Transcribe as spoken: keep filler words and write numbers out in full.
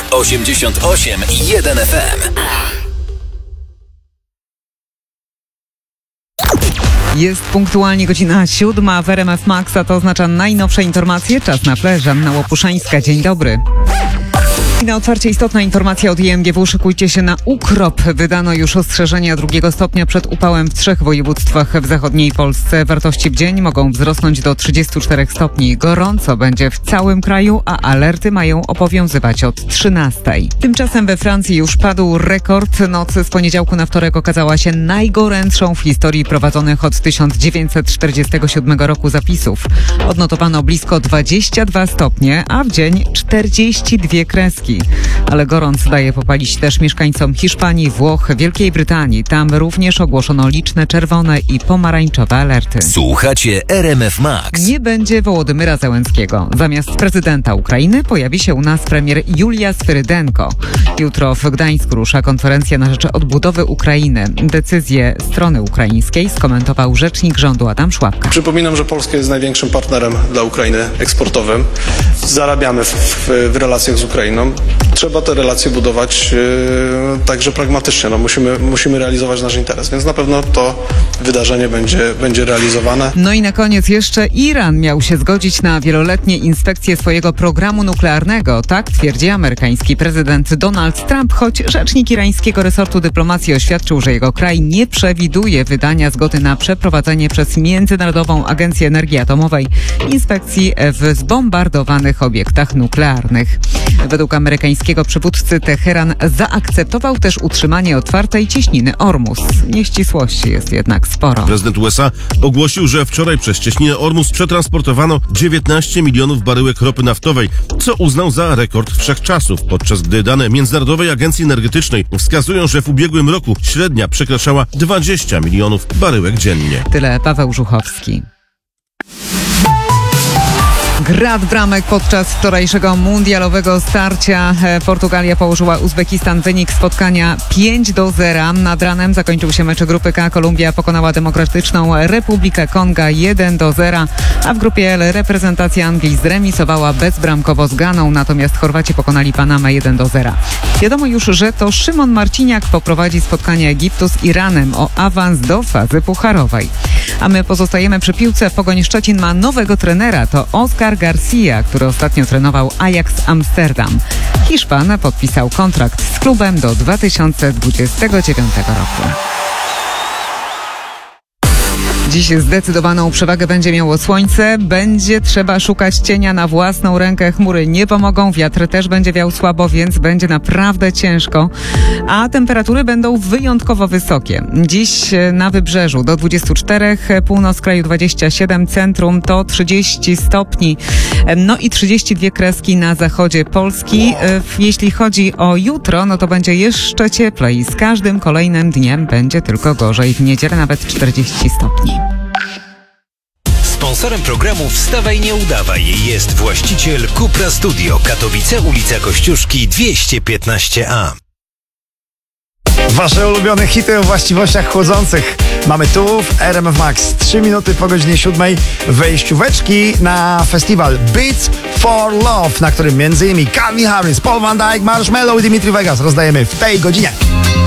osiemdziesiąt osiem i jeden F M. Jest punktualnie godzina siódma w R M F Max, a to oznacza najnowsze informacje. Czas na flash. Anna Łopuszańska, dzień dobry. I na otwarcie istotna informacja od I M G W. Szykujcie się na ukrop. Wydano już ostrzeżenia drugiego stopnia przed upałem w trzech województwach w zachodniej Polsce. Wartości w dzień mogą wzrosnąć do trzydziestu czterech stopni. Gorąco będzie w całym kraju, a alerty mają obowiązywać od trzynastej. Tymczasem we Francji już padł rekord. Noc z poniedziałku na wtorek okazała się najgorętszą w historii prowadzonych od tysiąc dziewięćset czterdziestego siódmego roku zapisów. Odnotowano blisko dwadzieścia dwa stopnie, a w dzień czterdzieści dwie kreski. Ale gorąc daje popalić też mieszkańcom Hiszpanii, Włoch, Wielkiej Brytanii. Tam również ogłoszono liczne czerwone i pomarańczowe alerty. Słuchacie R M F Max. Nie będzie Wołodymyra Zełenskiego. Zamiast prezydenta Ukrainy pojawi się u nas premier Julia Swyrydenko. Jutro w Gdańsku rusza konferencja na rzecz odbudowy Ukrainy. Decyzję strony ukraińskiej skomentował rzecznik rządu Adam Szłapka. Przypominam, że Polska jest największym partnerem dla Ukrainy eksportowym. Zarabiamy w, w, w relacjach z Ukrainą. Trzeba te relacje budować yy, także pragmatycznie. No, musimy, musimy realizować nasz interes, więc na pewno to wydarzenie będzie, będzie realizowane. No i na koniec jeszcze Iran miał się zgodzić na wieloletnie inspekcje swojego programu nuklearnego. Tak twierdzi amerykański prezydent Donald Trump, choć rzecznik irańskiego resortu dyplomacji oświadczył, że jego kraj nie przewiduje wydania zgody na przeprowadzenie przez Międzynarodową Agencję Energii Atomowej inspekcji w zbombardowanych obiektach nuklearnych. Według amerykańskiego przywódcy Teheran zaakceptował też utrzymanie otwartej cieśniny Ormus. Nieścisłości jest jednak sporo. Prezydent U S A ogłosił, że wczoraj przez cieśninę Ormus przetransportowano dziewiętnaście milionów baryłek ropy naftowej, co uznał za rekord wszechczasów, podczas gdy dane Międzynarodowej Agencji Energetycznej wskazują, że w ubiegłym roku średnia przekraczała dwadzieścia milionów baryłek dziennie. Tyle Paweł Żuchowski. Grad bramek podczas wczorajszego mundialowego starcia. Portugalia położyła Uzbekistan. Wynik spotkania pięć do zera. Nad ranem zakończył się mecz grupy K. Kolumbia pokonała Demokratyczną Republikę Konga jeden do zera, a w grupie L reprezentacja Anglii zremisowała bezbramkowo z Ganą, natomiast Chorwaci pokonali Panamę jeden do zera. Wiadomo już, że to Szymon Marciniak poprowadzi spotkanie Egiptu z Iranem o awans do fazy pucharowej. A my pozostajemy przy piłce. Pogoń Szczecin ma nowego trenera. To Oscar Garcia, który ostatnio trenował Ajax Amsterdam. Hiszpan podpisał kontrakt z klubem do dwa tysiące dwudziestego dziewiątego roku. Dziś zdecydowaną przewagę będzie miało słońce. Będzie trzeba szukać cienia na własną rękę. Chmury nie pomogą, wiatr też będzie wiał słabo, więc będzie naprawdę ciężko. A temperatury będą wyjątkowo wysokie. Dziś na wybrzeżu do dwudziestu czterech, północ kraju dwadzieścia siedem, centrum to trzydzieści stopni. No i trzydzieści dwie kreski na zachodzie Polski. Jeśli chodzi o jutro, no to będzie jeszcze cieplej. Z każdym kolejnym dniem będzie tylko gorzej. W niedzielę nawet czterdzieści stopni. Sponsorem programu Wstawaj, nie udawaj jest właściciel Cupra Studio Katowice, ulica Kościuszki dwieście piętnaście A. Wasze ulubione hity o właściwościach chłodzących mamy tu w R M F Max. Trzy minuty po godzinie siódmej wejścióweczki na festiwal Beats for Love, na którym między innymi Calvin Harris, Paul Van Dyke, Marshmello i Dimitri Vegas rozdajemy w tej godzinie.